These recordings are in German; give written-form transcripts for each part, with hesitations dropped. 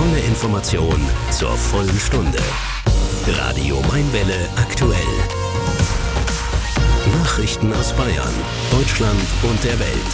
volle Information zur vollen Stunde. Radio Mainwelle aktuell. Nachrichten aus Bayern, Deutschland und der Welt.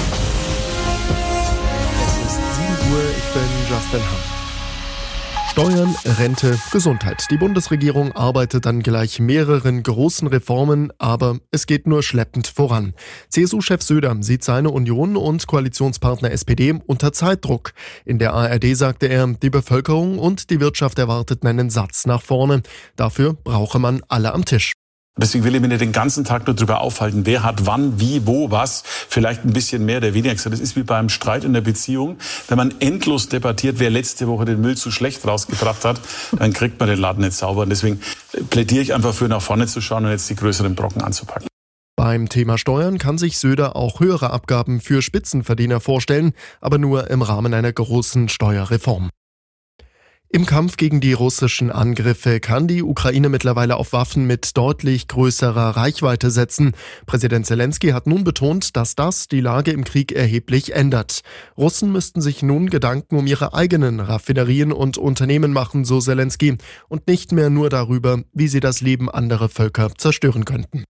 Es ist 7 Uhr, ich bin Justin Hamm. Steuern, Rente, Gesundheit. Die Bundesregierung arbeitet an gleich mehreren großen Reformen, aber es geht nur schleppend voran. CSU-Chef Söder sieht seine Union und Koalitionspartner SPD unter Zeitdruck. In der ARD sagte er, die Bevölkerung und die Wirtschaft erwarteten einen Satz nach vorne. Dafür brauche man alle am Tisch. Deswegen will ich mich nicht den ganzen Tag nur darüber aufhalten, wer hat wann, wie, wo, was, vielleicht ein bisschen mehr oder weniger. Das ist wie beim Streit in der Beziehung. Wenn man endlos debattiert, wer letzte Woche den Müll zu schlecht rausgebracht hat, dann kriegt man den Laden nicht sauber. Und deswegen plädiere ich einfach für, nach vorne zu schauen und jetzt die größeren Brocken anzupacken. Beim Thema Steuern kann sich Söder auch höhere Abgaben für Spitzenverdiener vorstellen, aber nur im Rahmen einer großen Steuerreform. Im Kampf gegen die russischen Angriffe kann die Ukraine mittlerweile auf Waffen mit deutlich größerer Reichweite setzen. Präsident Zelensky hat nun betont, dass das die Lage im Krieg erheblich ändert. Russen müssten sich nun Gedanken um ihre eigenen Raffinerien und Unternehmen machen, so Zelensky, und nicht mehr nur darüber, wie sie das Leben anderer Völker zerstören könnten.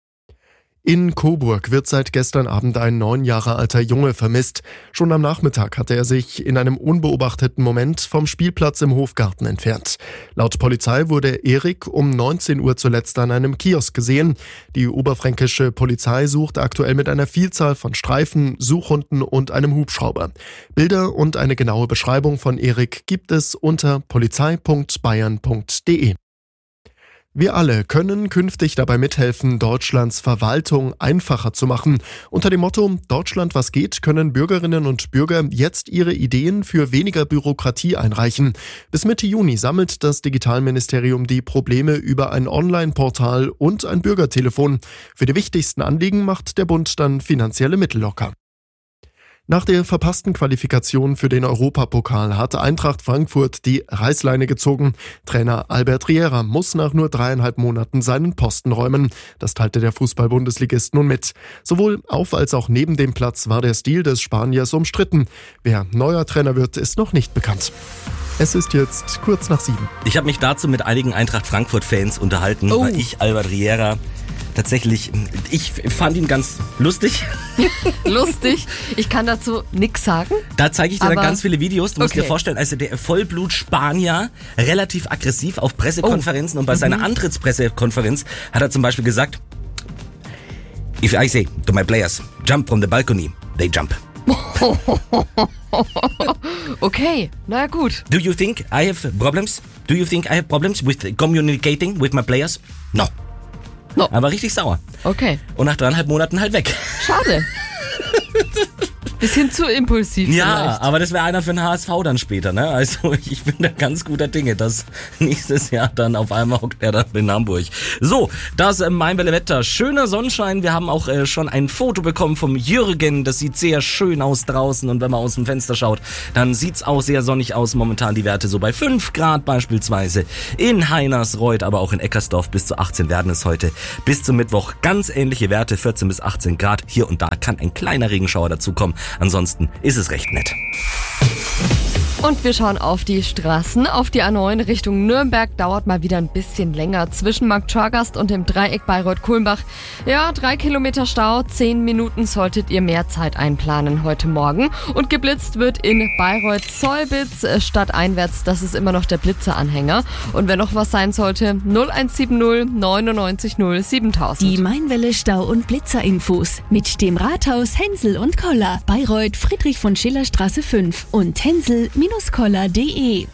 In Coburg wird seit gestern Abend ein 9 Jahre alter Junge vermisst. Schon am Nachmittag hatte er sich in einem unbeobachteten Moment vom Spielplatz im Hofgarten entfernt. Laut Polizei wurde Erik um 19 Uhr zuletzt an einem Kiosk gesehen. Die oberfränkische Polizei sucht aktuell mit einer Vielzahl von Streifen, Suchhunden und einem Hubschrauber. Bilder und eine genaue Beschreibung von Erik gibt es unter polizei.bayern.de. Wir alle können künftig dabei mithelfen, Deutschlands Verwaltung einfacher zu machen. Unter dem Motto Deutschland was geht, können Bürgerinnen und Bürger jetzt ihre Ideen für weniger Bürokratie einreichen. Bis Mitte Juni sammelt das Digitalministerium die Probleme über ein Online-Portal und ein Bürgertelefon. Für die wichtigsten Anliegen macht der Bund dann finanzielle Mittel locker. Nach der verpassten Qualifikation für den Europapokal hat Eintracht Frankfurt die Reißleine gezogen. Trainer Albert Riera muss nach nur 3,5 Monaten seinen Posten räumen. Das teilte der Fußball-Bundesligist nun mit. Sowohl auf als auch neben dem Platz war der Stil des Spaniers umstritten. Wer neuer Trainer wird, ist noch nicht bekannt. Es ist jetzt kurz nach 7. Ich habe mich dazu mit einigen Eintracht Frankfurt-Fans unterhalten, weil ich Albert Riera tatsächlich, ich fand ihn ganz lustig. Lustig? Ich kann dazu nichts sagen. Da zeige ich dir dann ganz viele Videos. Du musst dir Okay. vorstellen, also der Vollblut-Spanier, relativ aggressiv auf Pressekonferenzen und bei seiner Antrittspressekonferenz hat er zum Beispiel gesagt, if I say to my players, jump from the balcony, they jump. Okay, na gut. Do you think I have problems? Do you think I have problems with communicating with my players? No. No. Aber richtig sauer. Okay, Und nach 3,5 Monaten halt weg. schade. Bisschen zu impulsiv Ja, vielleicht. aber das wäre einer für den HSV dann später, ne? Also ich bin da ganz guter Dinge, dass nächstes Jahr dann auf einmal hockt er dann in Hamburg. So, das Mainwelle Wetter. Schöner Sonnenschein. Wir haben auch schon ein Foto bekommen vom Jürgen. Das sieht sehr schön aus draußen und wenn man aus dem Fenster schaut, dann sieht's auch sehr sonnig aus. Momentan die Werte so bei 5 Grad beispielsweise. In Heinersreuth, aber auch in Eckersdorf bis zu 18 werden es heute. Bis zum Mittwoch ganz ähnliche Werte, 14 bis 18 Grad. Hier und da kann ein kleiner Regenschauer dazukommen. Ansonsten ist es recht nett. Und wir schauen auf die Straßen. Auf die A9 Richtung Nürnberg dauert mal wieder ein bisschen länger. Zwischen Marktschorgast und dem Dreieck Bayreuth-Kulmbach. Ja, 3 Kilometer Stau. 10 Minuten solltet ihr mehr Zeit einplanen heute Morgen. Und geblitzt wird in Bayreuth-Solbitz stadteinwärts. Das ist immer noch der Blitzeranhänger. Und wenn noch was sein sollte, 0170 99 0 7000. Die Mainwelle Stau- und Blitzerinfos mit dem Rathaus Hensel und Koller. Bayreuth Friedrich von Schiller Straße 5 und Hensel-Koller.de.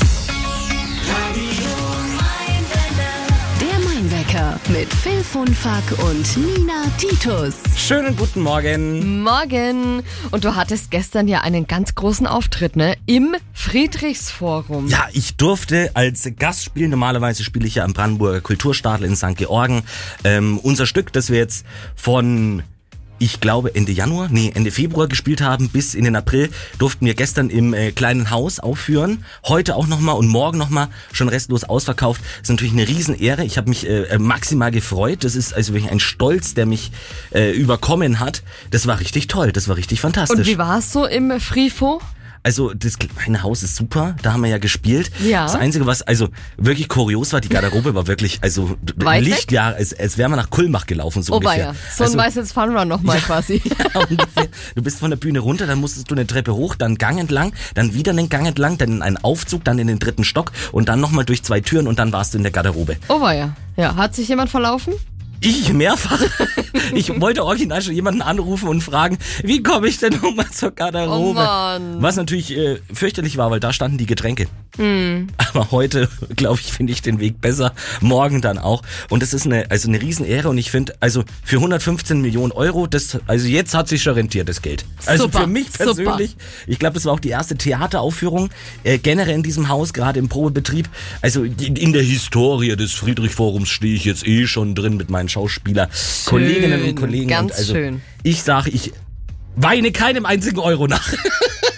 Der Mainwecker mit Phil von Fack und Nina Titus. Schönen guten Morgen. Morgen. Und du hattest gestern ja einen ganz großen Auftritt, ne? Im Friedrichsforum. Ja, ich durfte als Gast spielen. Normalerweise spiele ich ja am Brandenburger Kulturstadel in St. Georgen. Unser Stück, das wir jetzt von, ich glaube, Ende Februar gespielt haben, bis in den April, durften wir gestern im kleinen Haus aufführen. Heute auch nochmal und morgen nochmal, schon restlos ausverkauft. Das ist natürlich eine Riesenehre. Ich habe mich maximal gefreut. Das ist also wirklich ein Stolz, der mich überkommen hat. Das war richtig toll, das war richtig fantastisch. Und wie war es so im Frifo? Also das kleine Haus ist super, da haben wir ja gespielt. Ja. Das Einzige, was also wirklich kurios war, die Garderobe war wirklich, also Weit Lichtjahr, als wären wir nach Kulmbach gelaufen, so ungefähr. Ja. So ein weißes Funrun nochmal quasi. Ja, ungefähr. Du bist von der Bühne runter, dann musstest du eine Treppe hoch, dann einen Gang entlang, dann wieder einen Gang entlang, dann in einen Aufzug, dann in den 3. Stock und dann nochmal durch 2 Türen und dann warst du in der Garderobe. Oh ja. Ja, hat sich jemand verlaufen? Ich mehrfach. Ich wollte original schon jemanden anrufen und fragen, wie komme ich denn nochmal zur Garderobe? Oh Mann. Was natürlich fürchterlich war, weil da standen die Getränke. Aber heute, glaube ich, finde ich den Weg besser. Morgen dann auch. Und das ist eine Riesenehre und ich finde, also für 115 Millionen Euro, also jetzt hat sich schon rentiert, das Geld. Also super, für mich persönlich, ich glaube, das war auch die erste Theateraufführung generell in diesem Haus, gerade im Probebetrieb. Also in der Historie des Friedrich-Forums stehe ich jetzt schon drin mit meinen Schauspieler-Kolleginnen und Kollegen. Ganz und also schön. Ich sage, ich weine keinem einzigen Euro nach.